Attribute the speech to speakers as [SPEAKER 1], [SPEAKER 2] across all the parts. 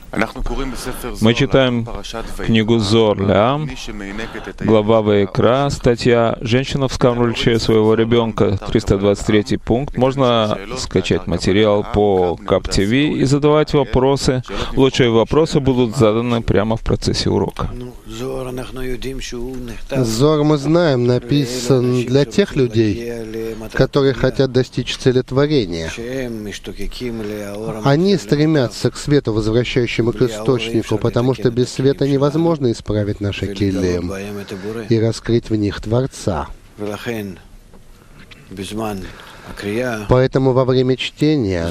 [SPEAKER 1] Мы читаем книгу Зор Леам, глава Ваикра, статья «Женщина, вскармливающая своего ребенка», 323 пункт. Можно скачать материал по КАП-ТВ и задавать вопросы. Лучшие вопросы будут заданы прямо в процессе урока.
[SPEAKER 2] Зор, мы знаем, написан для тех людей, которые хотят достичь цели творения. Они стремятся к свету, возвращающему к источнику, потому что без света невозможно исправить наши килим и раскрыть в них Творца. Поэтому во время чтения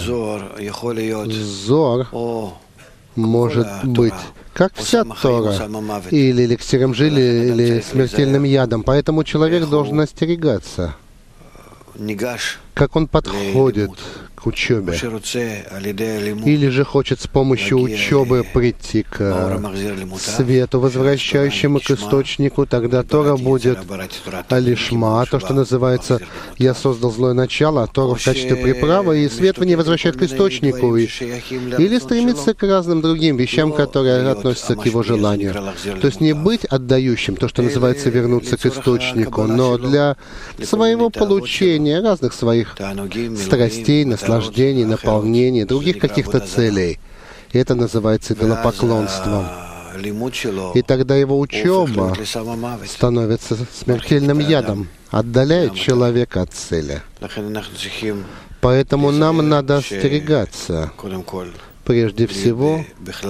[SPEAKER 2] Зор может быть как вся Тора, или эликсиром жили, или смертельным ядом. Поэтому человек должен остерегаться, как он подходит к учебе, или же хочет с помощью учебы прийти к свету, возвращающему к источнику. Тогда Тора будет алишма, то, что называется «я создал злое начало», а Тора в качестве приправы, и свет в ней возвращает к источнику, или стремится к разным другим вещам, которые относятся к его желанию. То есть не быть отдающим, то, что называется вернуться к источнику, но для своего получения разных своих страстей, наслаждений, наполнений, других каких-то целей. И это называется идолопоклонством. И тогда его учеба становится смертельным ядом, отдаляет человека от цели. Поэтому нам надо остерегаться, прежде всего,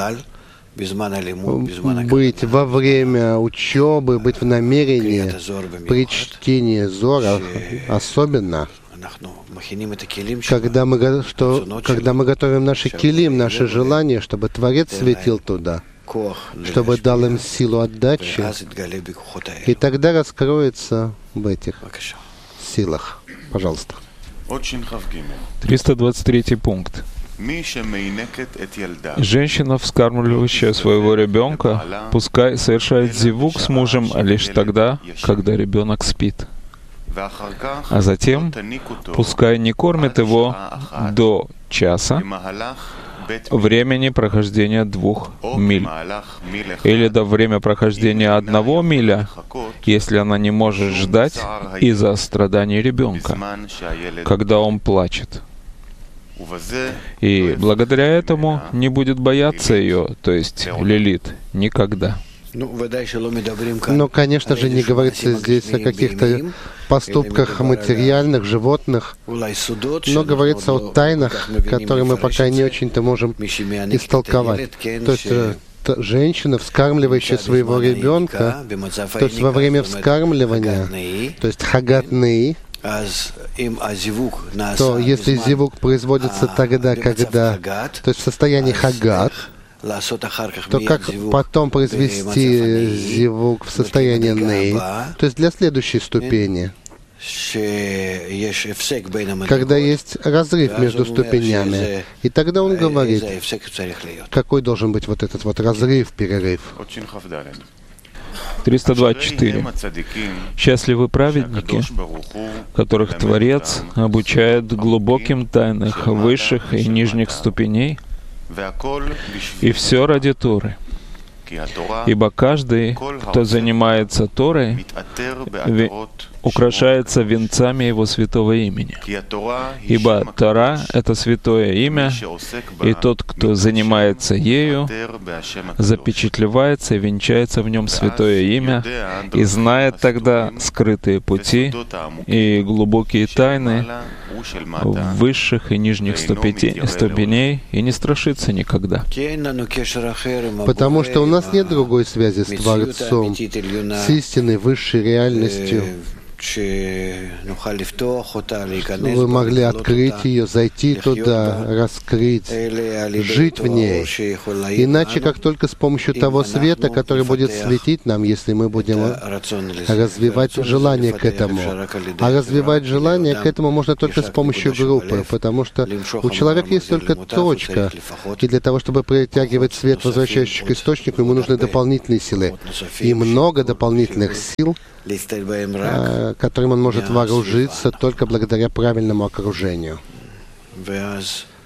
[SPEAKER 2] быть во время учебы, быть в намерении при чтении Зора, особенно когда мы готовим наши килим, наши желания, чтобы Творец светил туда, чтобы дал им силу отдачи, и тогда раскроется в этих силах. Пожалуйста.
[SPEAKER 1] 323 пункт. Женщина, вскармливающая своего ребенка, пускай совершает зивук с мужем лишь тогда, когда ребенок спит. А затем пускай не кормит его до часа времени прохождения 2 миль, или до времени прохождения 1 миля, если она не может ждать из-за страданий ребенка, когда он плачет. И благодаря этому не будет бояться ее, то есть Лилит, никогда.
[SPEAKER 2] Но, конечно же, не говорится здесь о каких-то поступках материальных, животных, но говорится о тайнах, которые мы пока не очень-то можем истолковать. То есть женщина, вскармливающая своего ребенка, то есть во время вскармливания, то есть хагатны, то если зивук производится тогда, когда, то есть в состоянии хагат, то как потом произвести зивук в состоянии ней, то есть для следующей ступени, когда есть разрыв между ступенями. И тогда он говорит, какой должен быть вот этот вот разрыв, перерыв.
[SPEAKER 1] 324. Счастливы праведники, которых Творец обучает глубоким тайнах высших и нижних ступеней, и все ради Торы. Ибо каждый, кто занимается Торой, украшается венцами Его святого имени. Ибо Тора — это святое имя, и тот, кто занимается ею, запечатлевается и венчается в нем святое имя, и знает тогда скрытые пути и глубокие тайны высших и нижних ступеней, и не страшится никогда.
[SPEAKER 2] Потому что у нас нет другой связи с Творцом, с истинной высшей реальностью. Вы могли открыть ее, зайти туда, раскрыть, жить в ней. Иначе, как только с помощью того света, который будет светить нам, если мы будем развивать желание к этому. А развивать желание к этому можно только с помощью группы, потому что у человека есть только точка. И для того, чтобы притягивать свет, возвращающийся к источнику, ему нужны дополнительные силы. И много дополнительных сил, которым он может вооружиться только благодаря правильному окружению.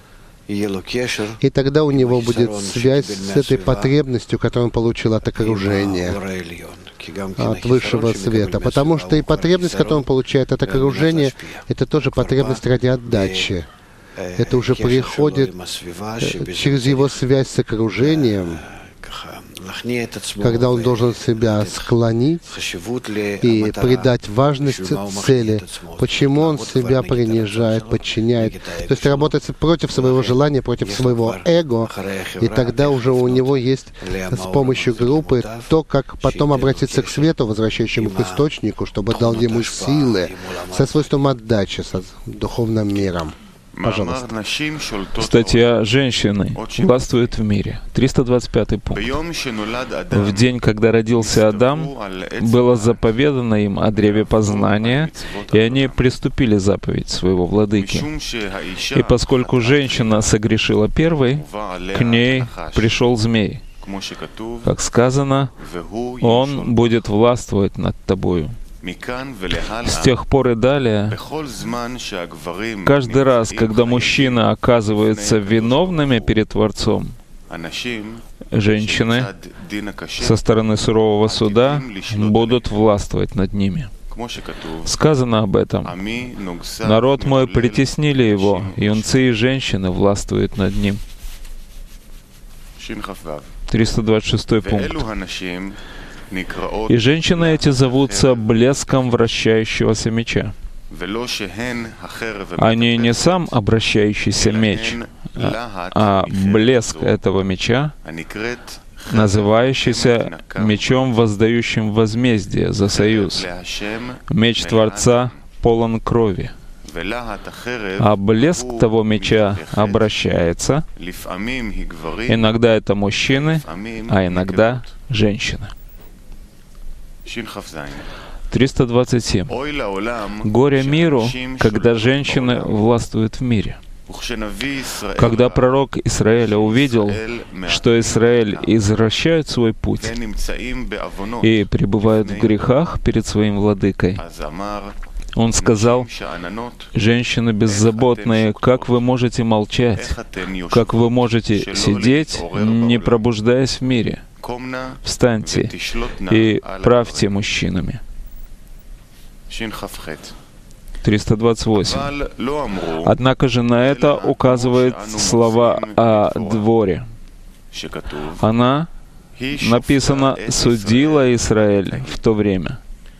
[SPEAKER 2] И тогда у него будет связь с этой потребностью, которую он получил от окружения, от высшего света. Потому что и потребность, которую он получает от окружения, это тоже потребность ради отдачи. Это уже приходит через его связь с окружением, когда он должен себя склонить и придать важность цели, почему он себя принижает, подчиняет. То есть работает против своего желания, против своего эго, и тогда уже у него есть с помощью группы то, как потом обратиться к свету, возвращающему к источнику, чтобы дал ему силы со свойством отдачи, с духовным миром. Пожалуйста.
[SPEAKER 1] Статья «Женщины властвуют в мире». 325 пункт. В день, когда родился Адам, было заповедано им о древе познания, и они приступили заповедь своего владыки. И поскольку женщина согрешила первой, к ней пришел змей. Как сказано, он будет властвовать над тобою. С тех пор и далее, каждый раз, когда мужчина оказывается виновными перед Творцом, женщины со стороны сурового суда будут властвовать над ними. Сказано об этом. Народ мой притеснили его, юнцы и женщины властвуют над ним. 326 пункт. И женщины эти зовутся блеском вращающегося меча. Они не сам обращающийся меч, а блеск этого меча, называющийся мечом, воздающим возмездие за союз. Меч Творца полон крови. А блеск того меча обращается. Иногда это мужчины, а иногда женщины. 327. Горе миру, когда женщины властвуют в мире. Когда пророк Израиля увидел, что Израиль извращает свой путь и пребывает в грехах перед своим владыкой, он сказал: «Женщины беззаботные, как вы можете молчать? Как вы можете сидеть, не пробуждаясь в мире? Встаньте и правьте мужчинами». 328. Однако же на это указывает слова о дворе. Она, написано, судила Израиль в то время.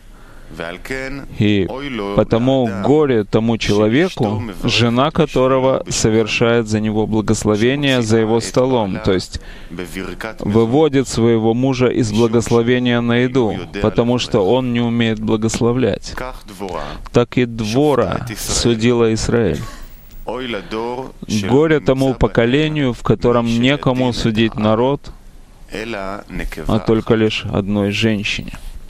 [SPEAKER 1] И потому горе тому человеку, жена которого совершает за него благословение за его столом, то есть выводит своего мужа из благословения на еду, потому что он не умеет благословлять. Так и Двора судила Израиль. Горе тому поколению, в котором некому судить народ, а только лишь одной женщине.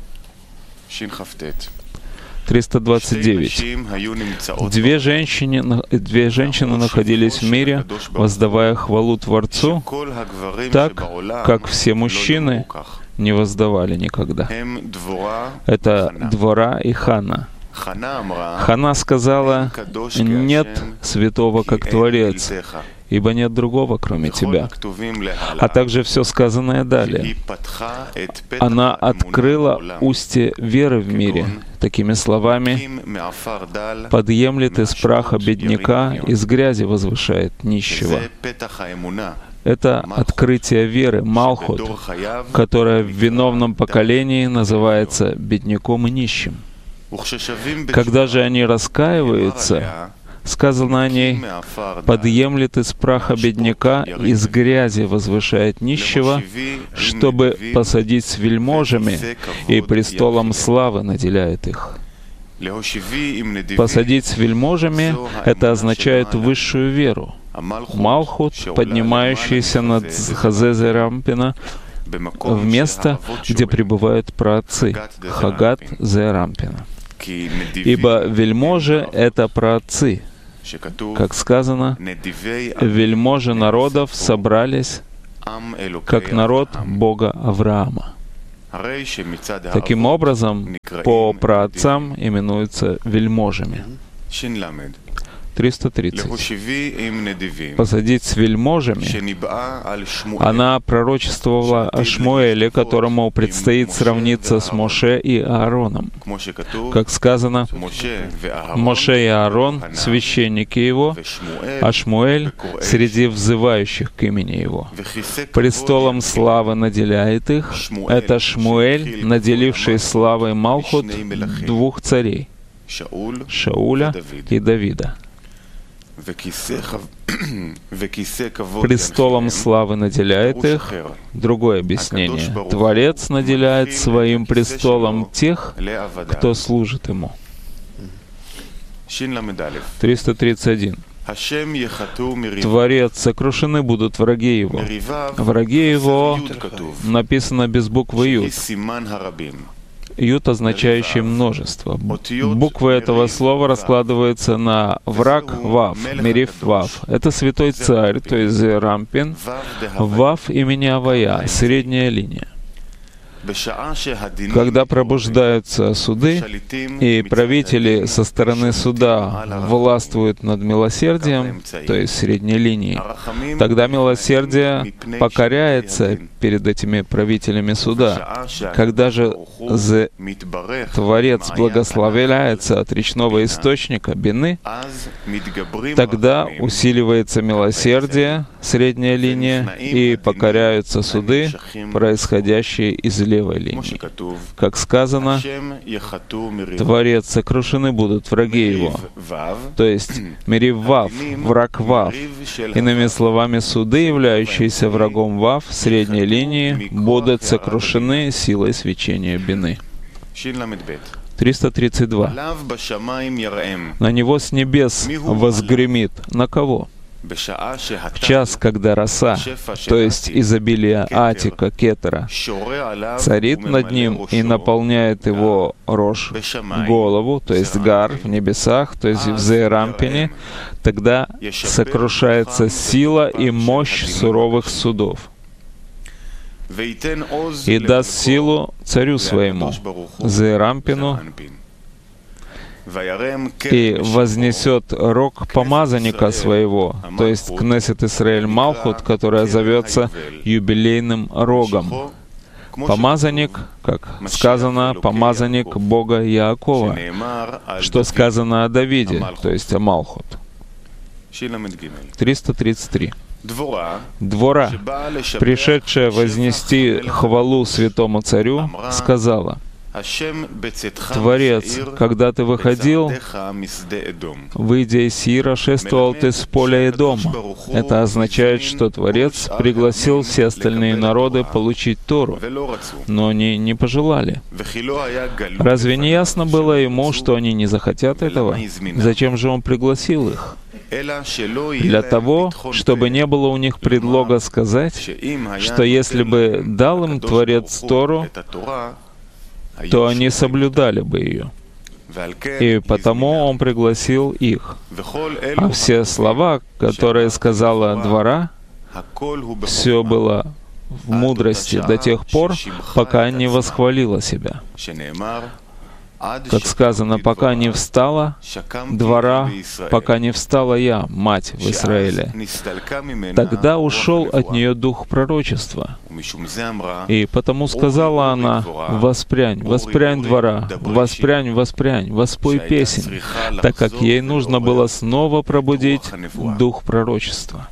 [SPEAKER 1] 329. Две женщины находились в мире, воздавая хвалу Творцу, так, как все мужчины не воздавали никогда. Это Двора и Хана. Хана сказала: «Нет святого, как Творец, ибо нет другого, кроме Тебя». А также все сказанное далее. Она открыла устье веры в мире такими словами: «Подъемлет из праха бедняка, из грязи возвышает нищего». Это открытие веры, Малхут, которое в виновном поколении называется бедняком и нищим. Когда же они раскаиваются, сказано о ней: «Подъемлет из праха бедняка, из грязи возвышает нищего, чтобы посадить с вельможами, и престолом славы наделяет их». Посадить с вельможами — это означает высшую веру. Малхут, поднимающийся над Хазе Рампина, в место, где пребывают праотцы, Хагат Зерампина. Ибо вельможи — это праотцы. Как сказано, вельможи народов собрались, как народ Бога Авраама. Таким образом, по праотцам именуются вельможами. 330. Посадить с вельможами. Она пророчествовала о Шмуэле, которому предстоит сравниться с Моше и Аароном. Как сказано, Моше и Аарон — священники его, а Шмуэль — среди взывающих к имени его. Престолом славы наделяет их. Это Шмуэль, наделивший славой Малхут двух царей — Шауля и Давида. Престолом славы наделяет их. Другое объяснение. Творец наделяет своим престолом тех, кто служит ему. 331. Творец, сокрушены будут враги его. Враги его написано без буквы Ют. Ют, означающий множество. Буквы этого слова раскладываются на враг Вав, Мерив Вав. Это святой царь, то есть Рампин. Вав имени Авая, средняя линия. Когда пробуждаются суды, и правители со стороны суда властвуют над милосердием, то есть средней линией, тогда милосердие покоряется перед этими правителями суда. Когда же Творец благословляется от речного источника Бины, тогда усиливается милосердие, средняя линия, и покоряются суды, происходящие из левой линии. Как сказано, Творец, сокрушены будут враги его. То есть Мерив Вав, враг Вав. Иными словами, суды, являющиеся врагом Вав, средней линии, будут сокрушены силой свечения Бины. 332. На него с небес возгремит. На кого? В час, когда роса, то есть изобилие Атика, Кетера, царит над ним и наполняет его Рош, голову, то есть Гар, в небесах, то есть в Зерампине, тогда сокрушается сила и мощь суровых судов. И даст силу царю своему, Зерампину, и вознесет рог помазанника своего, то есть Кнесет Исраэль Малхут, которая зовется юбилейным рогом. Помазанник, как сказано, помазанник Бога Яакова, что сказано о Давиде, то есть о Малхут. 333. Двора, пришедшая вознести хвалу святому царю, сказала: Творец, когда ты выходил, выйдя из Сиира, шествовал ты с поля Эдома. Это означает, что Творец пригласил все остальные народы получить Тору, но они не пожелали. Разве не ясно было ему, что они не захотят этого? Зачем же он пригласил их? Для того, чтобы не было у них предлога сказать, что если бы дал им Творец Тору, то они соблюдали бы ее. И потому он пригласил их. А все слова, которые сказала Двора, все было в мудрости до тех пор, пока не восхвалила себя. Как сказано, пока не встала Двора, пока не встала я, мать в Израиле. Тогда ушел от нее дух пророчества. И потому сказала она: «Воспрянь, воспрянь, Двора, воспрянь, воспрянь, воспой песнь», так как ей нужно было снова пробудить дух пророчества.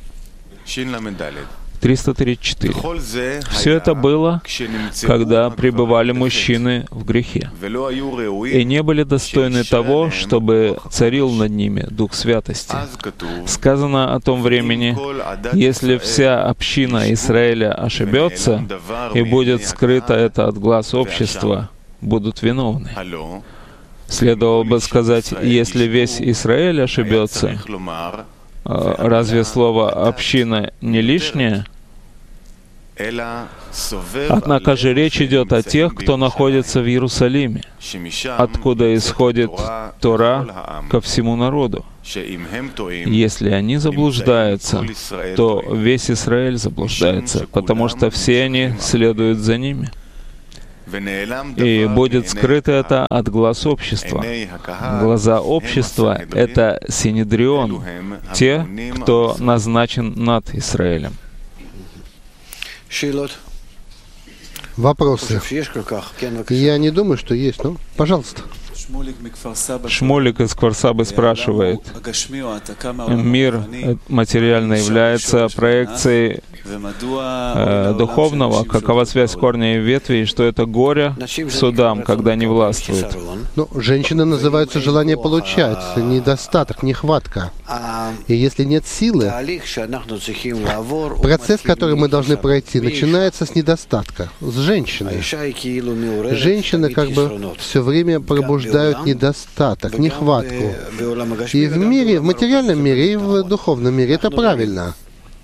[SPEAKER 1] 334. Все это было, когда пребывали мужчины в грехе, и не были достойны того, чтобы царил над ними Дух Святости. Сказано о том времени: если вся община Израиля ошибется, и будет скрыто это от глаз общества, будут виновны. Следовало бы сказать: если весь Израиль ошибется, разве слово «община» не лишнее? Однако же речь идет о тех, кто находится в Иерусалиме, откуда исходит Тора ко всему народу. Если они заблуждаются, то весь Израиль заблуждается, потому что все они следуют за ними. и будет скрыто это от глаз общества. Глаза общества — это Синедрион, те, кто назначен над Израилем.
[SPEAKER 2] Вопросы? Я не думаю, что есть, но пожалуйста.
[SPEAKER 1] Шмулик из Кварсабы спрашивает: мир материально является проекцией духовного? Какова связь корня и ветви, и что это горе судам, когда не властвует?
[SPEAKER 2] Ну, женщины называются желание получать, недостаток, нехватка. И если нет силы, процесс, который мы должны пройти, начинается с недостатка, с женщины. Женщины как бы все время пробуждают недостаток, нехватку. И в мире, в материальном мире, и в духовном мире это правильно.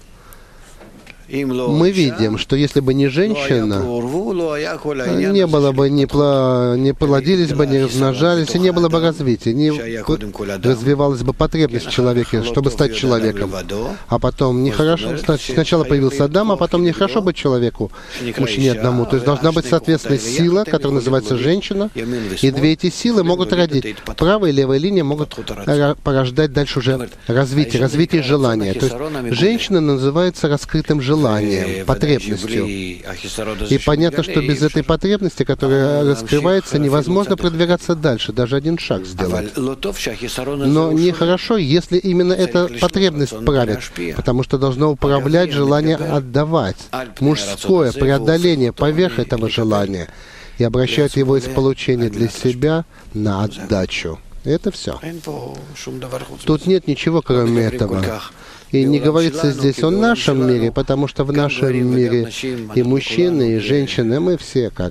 [SPEAKER 2] Мы видим, что если бы не женщина, не было бы, не плодились бы, не размножались, и не было бы развития, не развивалась бы потребность в человеке, чтобы стать человеком. А потом нехорошо, сначала появился Адам, а потом нехорошо быть человеку, мужчине одному. То есть должна быть, соответственно, сила, которая называется женщина, и две эти силы могут родить. Правая и левая линия могут порождать дальше уже развитие желания. То есть женщина называется раскрытым желанием, потребностью. И понятно, что без этой потребности, которая раскрывается, невозможно продвигаться дальше, даже один шаг сделать. Но нехорошо, если именно эта потребность правит, потому что должно управлять желание отдавать. Мужское преодоление поверх этого желания и обращать его из получения для себя на отдачу. Это все. Тут нет ничего, кроме этого. И не говорится здесь о нашем мире, потому что в нашем мире и мужчины, и женщины, мы все как...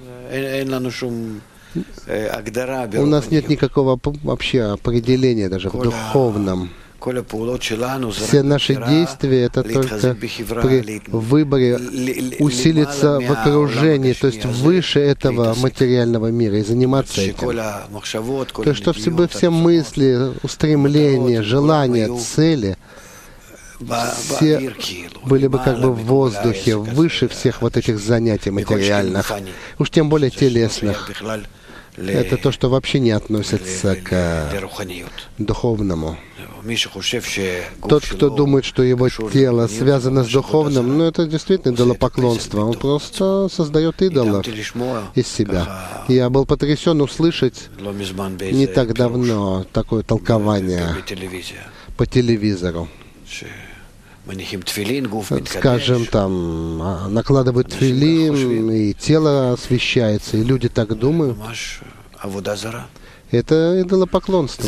[SPEAKER 2] У нас нет никакого вообще определения даже в духовном. Все наши действия — это только при выборе усилиться в окружении, то есть выше этого материального мира, и заниматься этим. То есть, чтобы все мысли, устремления, желания, цели все были бы как бы в воздухе, выше всех вот этих занятий материальных, уж тем более телесных. Это то, что вообще не относится к духовному. Тот, кто думает, что его тело связано с духовным, ну это действительно идолопоклонство. Он просто создает идолов из себя. Я был потрясен услышать не так давно такое толкование по телевизору. Скажем, там накладывают тфилин, и тело освещается, и люди так думают. Это идолопоклонство.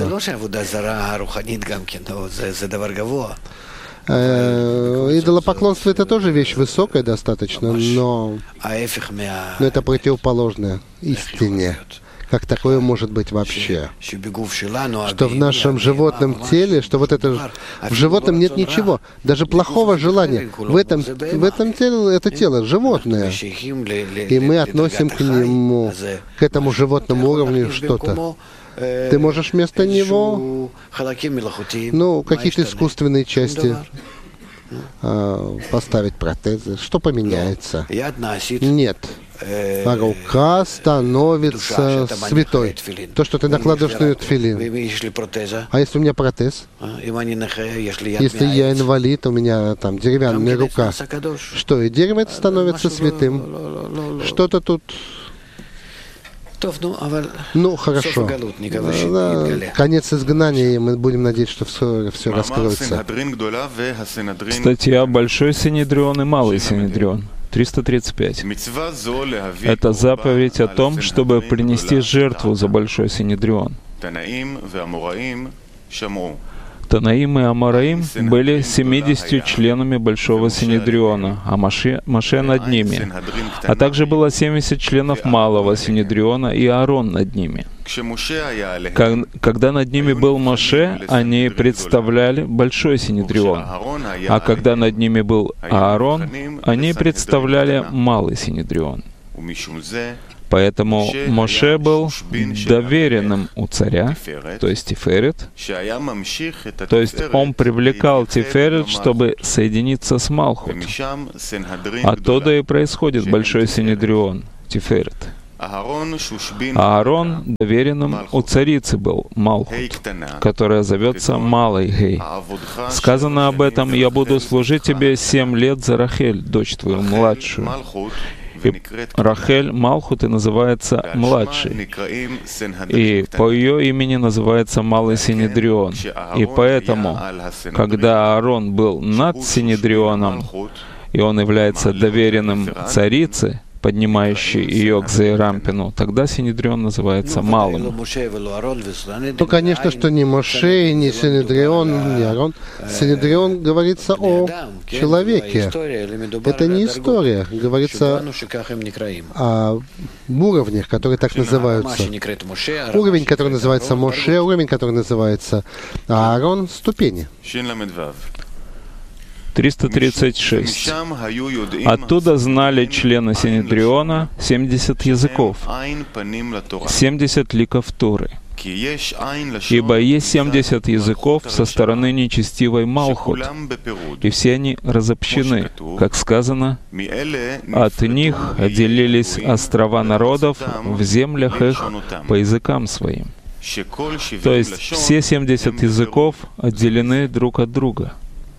[SPEAKER 2] Идолопоклонство — это тоже вещь высокая достаточно, но это противоположное истине. Как такое может быть вообще? Что в нашем животном теле, что вот это в животном нет ничего, даже плохого желания. В этом теле это тело животное, и мы относим к нему, к этому животному уровню что-то. Ты можешь вместо него, ну, какие-то искусственные части поставить протезы. Что поменяется? Нет. А рука становится святой. То, что ты накладываешь на ее тфилин. А если у меня протез? Если я инвалид, у меня там деревянная рука. Что, и дерево это становится святым? Что-то тут... Ну, хорошо. Конец изгнания, и мы будем надеяться, что все раскроется.
[SPEAKER 1] Статья «Большой Синедрион и Малый Синедрион». 335. Это заповедь о том, чтобы принести жертву за Большой Синедрион. Танаим и Амараим были 70 членами Большого Синедриона, а Моше над ними. А также было 70 членов Малого Синедриона и Аарон над ними. Когда над ними был Моше, они представляли Большой Синедрион. А когда над ними был Аарон, они представляли Малый Синедрион. Поэтому Моше был доверенным у царя, то есть Тиферет, то есть он привлекал Тиферет, чтобы соединиться с Малхут. Оттуда и происходит Большой Синедрион. Тиферет. Аарон доверенным у царицы был, Малхут, которая зовется Малой Гей. Сказано об этом: «Я буду служить тебе 7 лет за Рахель, дочь твою младшую». И Рахель Малхут и называется младшей. И по ее имени называется Малый Синедрион. И поэтому, когда Аарон был над Синедрионом, и он является доверенным царицы, поднимающий ее к Зеирампину, тогда Синедрион называется малым.
[SPEAKER 2] Ну, конечно, что ни Моше, ни Синедрион, ни Аарон. Синедрион говорится о человеке. Это не история. Говорится о уровнях, которые так называются. Уровень, который называется Моше, уровень, который называется Аарон, ступени.
[SPEAKER 1] 336. Оттуда знали члены Синедриона 70 языков, 70 ликов Торы. Ибо есть 70 языков со стороны нечестивой Малхут, и все они разобщены, как сказано: «От них отделились острова народов в землях их по языкам своим». То есть все 70 языков отделены друг от друга.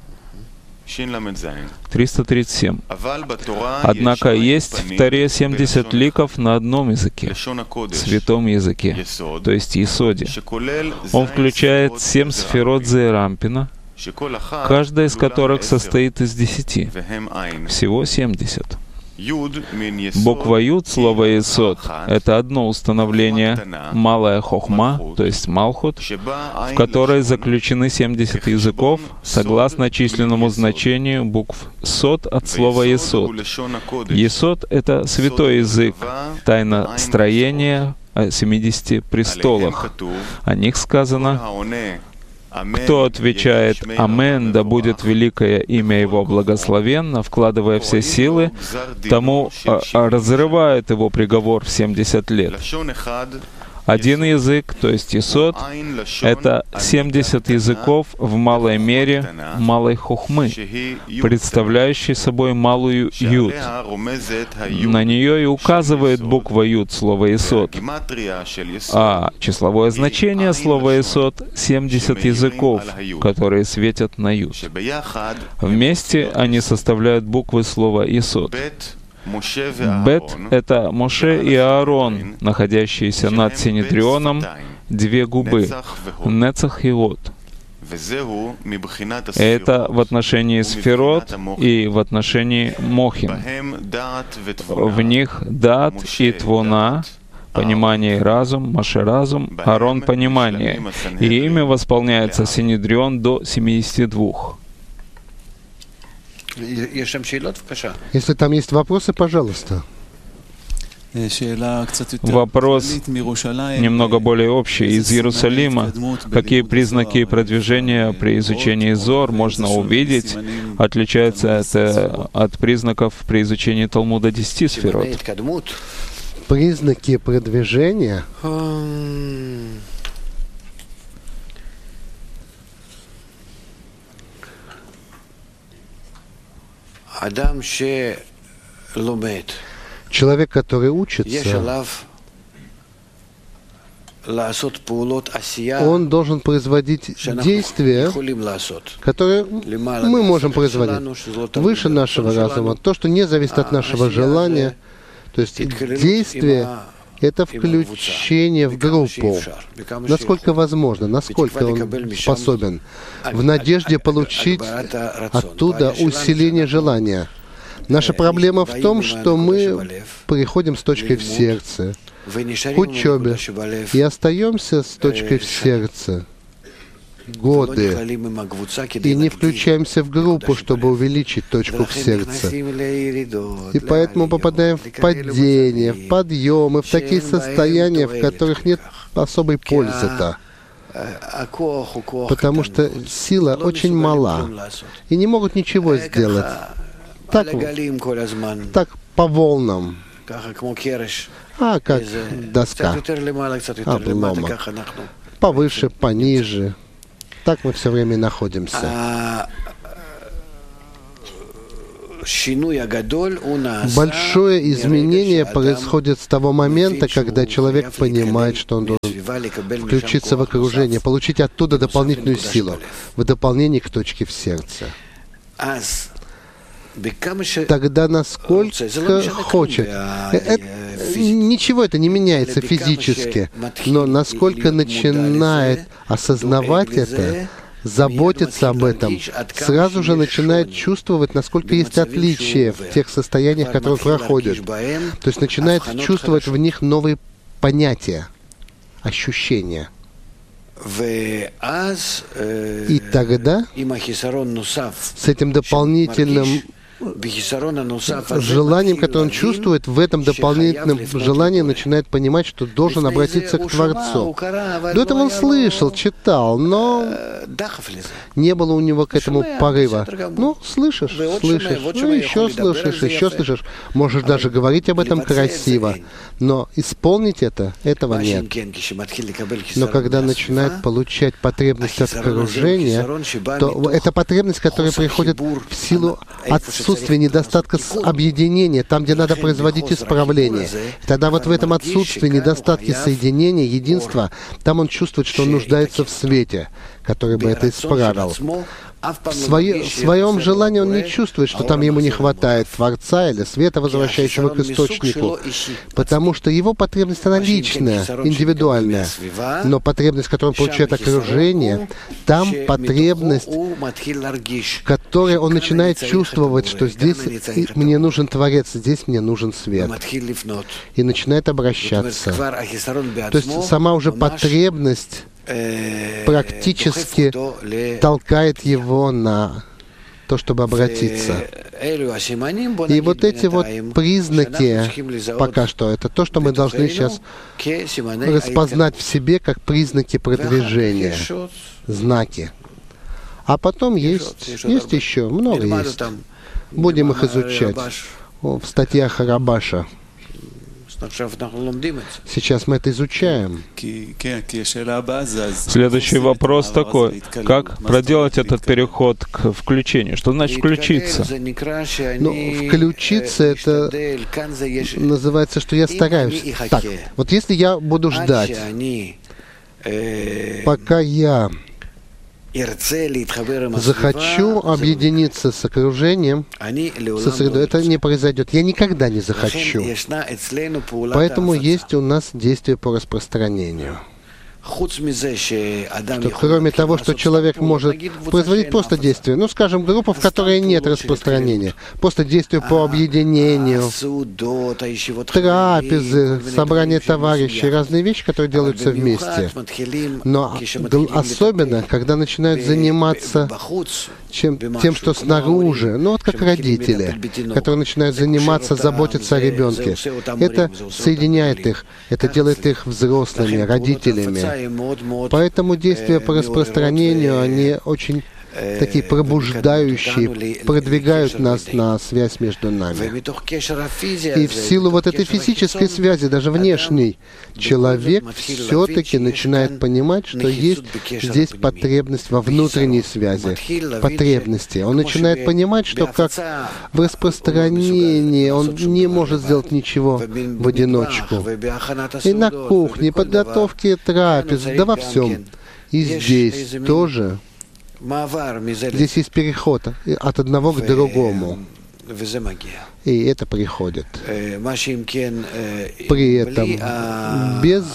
[SPEAKER 1] 337. Однако есть в Торе 70 ликов на одном языке, святом языке, то есть Есоде. Он включает 7 сферот Зеирампина, каждая из которых состоит из 10. Всего 70. Буква Юд, слово Есод, это одно установление, малая хохма, то есть Малхут, в которой заключены 70 языков, согласно численному значению букв Сод от слова Есод. Есод — это святой язык, тайна строения о 70 престолах. О них сказано: «Кто отвечает «Амен, да будет великое имя Его благословенно», вкладывая все силы, тому разрывает его приговор в 70 лет». Один язык, то есть Есод, это 70 языков в малой мере малой хохмы, представляющей собой малую Юд. На нее и указывает буква Юд, слово Есод. А числовое значение слова Есод — 70 языков, которые светят на Юд. Вместе они составляют буквы слова Есод. Бет — это Моше и Аарон, находящиеся над Синедрионом, 2 губы, Нецах и Од. Это в отношении сферот и в отношении Мохин. В них Дат и Твона, понимание и разум, Моше — разум, Аарон — понимание. И ими восполняется Синедрион до 72.
[SPEAKER 2] Если там есть вопросы, пожалуйста.
[SPEAKER 1] Вопрос немного более общий. Из Иерусалима какие признаки продвижения при изучении Зор можно увидеть? Отличается это от признаков при изучении Талмуда 10 сферот?
[SPEAKER 2] Признаки продвижения? Человек, который учится, он должен производить действия, которые мы можем производить выше нашего разума, то, что не зависит от нашего желания. То есть действие — это включение в группу, насколько возможно, насколько он способен, в надежде получить оттуда усиление желания. Наша проблема в том, что мы приходим с точкой в сердце к учебе и остаемся с точкой в сердце годы и не включаемся в группу, чтобы увеличить точку в сердце. И поэтому попадаем в падение, в подъемы, в такие состояния, в которых нет особой пользы-то. Потому что сила очень мала и не могут ничего сделать. Так по волнам. Как доска облома. Повыше, пониже. Так мы все время находимся. Большое изменение происходит с того момента, когда человек понимает, что он должен включиться в окружение, получить оттуда дополнительную силу, в дополнение к точке в сердце. Тогда насколько хочет. Ничего это не меняется физически, но насколько начинает осознавать это, заботиться об этом, сразу же начинает чувствовать, насколько есть отличия в тех состояниях, которые он проходит. То есть начинает чувствовать в них новые понятия, ощущения. И тогда с этим дополнительным желанием, которое он чувствует, в этом дополнительном желании начинает понимать, что должен обратиться к Творцу. До этого он слышал, читал, но не было у него к этому порыва. Ну, слышишь, еще слышишь. Можешь даже говорить об этом красиво, но исполнить этого нет. Но когда начинает получать потребность от окружения, то это потребность, которая приходит в силу отсутствия недостатка объединения, там, где надо производить исправление. Тогда вот в этом отсутствии недостатке соединения, единства, там он чувствует, что он нуждается в свете, который бы это исправил. В своем желании он не чувствует, что там ему не хватает Творца или света, возвращающего к источнику, потому что его потребность, она личная, индивидуальная. Но потребность, которую он получает окружение, там потребность, которой он начинает чувствовать, что здесь мне нужен Творец, здесь мне нужен свет. И начинает обращаться. То есть сама уже потребность практически толкает его на то, чтобы обратиться. И вот эти вот признаки, пока что, это то, что мы должны сейчас распознать в себе как признаки продвижения, знаки. А потом есть еще, много есть. Будем их изучать в статьях Рабаша. Сейчас мы это изучаем.
[SPEAKER 1] Следующий вопрос такой. Как проделать этот переход к включению? Что значит включиться?
[SPEAKER 2] Ну, включиться, это называется, что я стараюсь. Так, вот если я буду ждать, пока я захочу объединиться с окружением, со средой, это не произойдет. Я никогда не захочу. Поэтому есть у нас действие по распространению. Что кроме того, что человек может производить просто действие, ну, скажем, группа, в которой нет распространения, просто действие по объединению, трапезы, собрание товарищей, разные вещи, которые делаются вместе. Но особенно, когда начинают заниматься тем, что снаружи, ну вот как родители, которые начинают заниматься, заботиться о ребенке. Это соединяет их, это делает их взрослыми, родителями. Поэтому действия по распространению, они очень такие пробуждающие, продвигают нас на связь между нами. И в силу вот этой физической связи, даже внешней, человек все-таки начинает понимать, что есть здесь потребность во внутренней связи, потребности. Он начинает понимать, что как в распространении он не может сделать ничего в одиночку. И на кухне, подготовке трапез, да во всем. И здесь тоже. Здесь есть переход от одного к другому. И это приходит. При этом без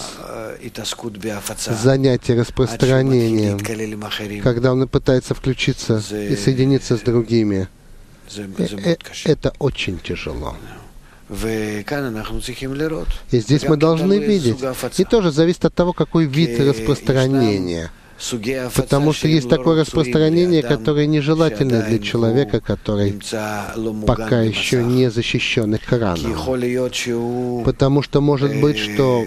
[SPEAKER 2] занятия распространением, когда он пытается включиться и соединиться с другими, это очень тяжело. И здесь мы должны видеть. И тоже зависит от того, какой вид распространения. Потому что есть такое распространение, которое нежелательно для человека, который пока еще не защищен экраном. Потому что может быть, что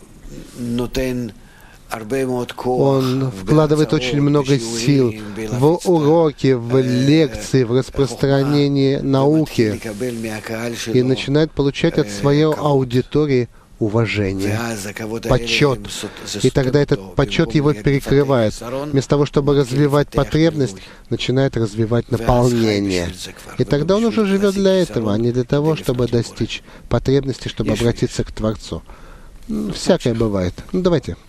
[SPEAKER 2] он вкладывает очень много сил в уроки, в лекции, в распространение науки и начинает получать от своей аудитории уважение, почет. И тогда этот почет его перекрывает. Вместо того, чтобы развивать потребность, начинает развивать наполнение. И тогда он уже живет для этого, а не для того, чтобы достичь потребности, чтобы обратиться к Творцу. Всякое бывает. Ну, давайте.